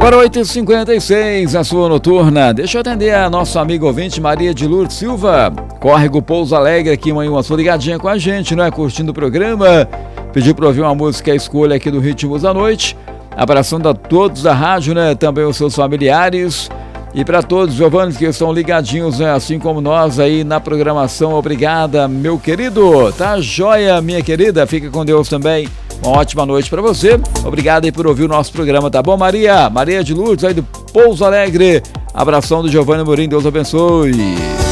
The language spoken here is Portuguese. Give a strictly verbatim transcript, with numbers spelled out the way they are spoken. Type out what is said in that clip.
Agora oito e cinquenta e seis, a sua noturna. Deixa eu atender a nosso amigo ouvinte Maria de Lourdes Silva, Córrego Pouso Alegre, aqui em uma sua ligadinha com a gente, né? Curtindo o programa. Pediu para ouvir uma música à escolha aqui do Ritmos da Noite. Abraçando a todos da rádio, né? Também os seus familiares. E para todos os giovanis que estão ligadinhos, né? Assim como nós aí na programação. Obrigada, meu querido. Tá joia, minha querida. Fica com Deus também. Uma ótima noite para você. Obrigado aí por ouvir o nosso programa, tá bom, Maria? Maria de Lourdes aí do Pouso Alegre. Abração do Giovanni Morim. Deus abençoe.